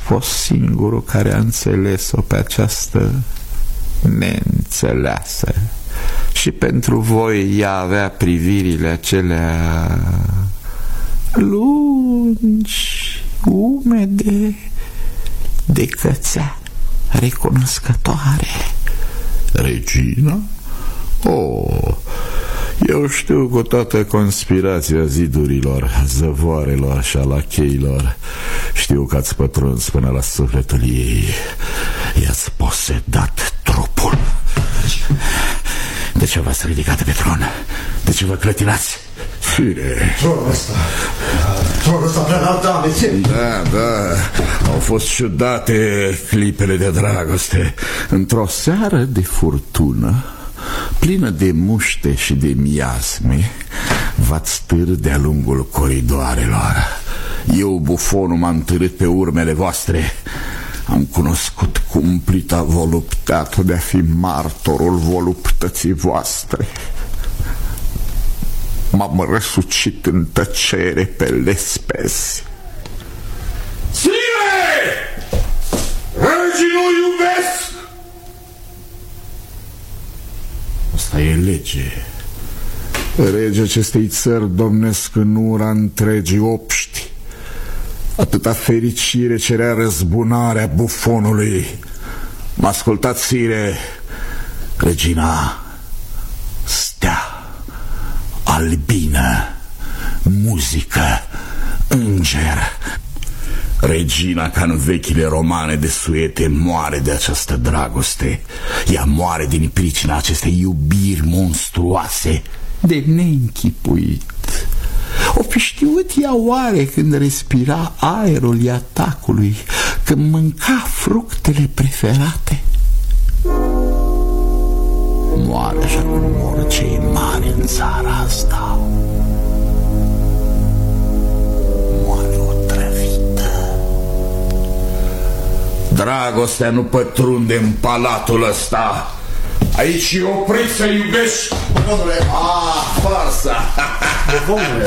fost singurul care a înțeles-o pe această neînțeleasă. Și pentru voi ea avea privirile acelea lungi, umede, de cățea recunoscătoare. Regina? Oh, eu știu cu toată conspirația zidurilor, zăvoarelor și a lacheilor. Știu că ați pătruns până la sufletul ei. I-ați posedat trupul. De ce v-ați ridicat pe tron? De ce vă clătinați? Sire, Tronul ăsta prea înalt. Da, au fost ciudate clipele de dragoste. Într-o seară de furtună, plină de muște și de miasme, v-ați târât de-a lungul coridoarelor. Eu, bufonul, m-am târât pe urmele voastre. Am cunoscut cumplita voluptate de a fi martorul voluptății voastre. M-am răsucit în tăcere pe lespezi. Sire! Regii nu iubesc! Asta e lege. Rege acestei țări domnesc în ura întregii obști. Atâta fericire cerea răzbunarea bufonului. Mă ascultați, sire. Regina, stea, albină, muzică, înger. Regina, ca în vechile romane de suete, moare de această dragoste. Ea moare din pricina acestei iubiri monstruoase, de neînchipuit. O fi știut ea oare când respira aerul iatacului, când mânca fructele preferate? Moare așa cum mor cei mari în țara asta. Moare otrăvită. Dragostea nu pătrunde în palatul ăsta. Aici e oprit să iubești. Domnule, farsa. Domnule,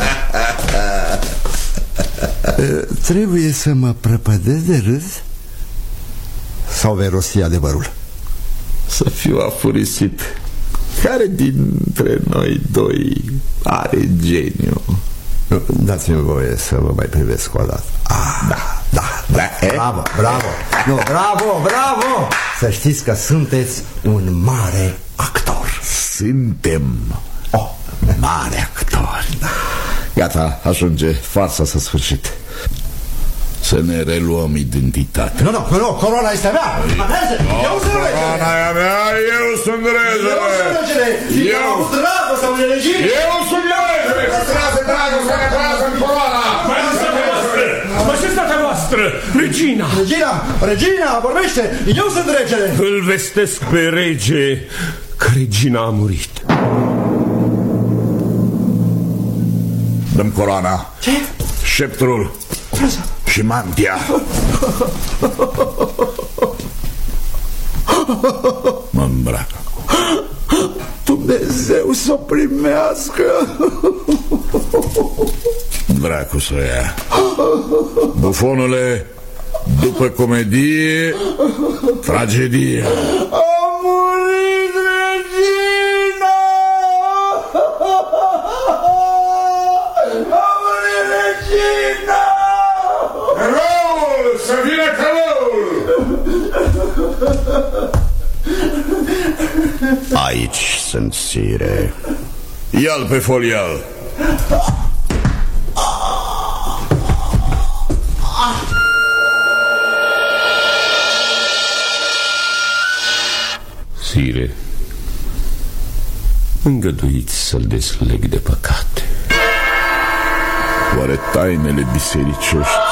trebuie să mă prăpădesc de râs sau vei rosti adevărul? Să fiu afurisit. Care dintre noi doi are geniu? Dați-mi voie să vă mai privesc o dată. Da. Bravo. Nu, bravo. Să știți că sunteți un mare actor. Suntem mare actori. Gata, ajunge farsa s-a sfârșit. Să ne reluăm identitatea. Nu, coroana este a mea. Eu sunt regele. Coroana e a mea, eu sunt regele. Eu sunt dragostea unei regine. Eu sunt regele. Păstrează dragostea, ne părează în coroana. Majestatea voastră, regina. Regina, vorbește. Eu sunt regele. Îl vestesc pe rege că regina a murit. Dăm coroana. Ce? Sceptrul și mantia. Mă îmbrac. Dumnezeu să o primească. Dracu să o ia. Bufonule, după comedie, tragedie. A murit regina! A murit regina! Călăul! Să vină călăul! Aici sunt, sire. Ia-l pe folial. Sire, îngăduiți să-l desleg de păcate. Oare tainele bisericești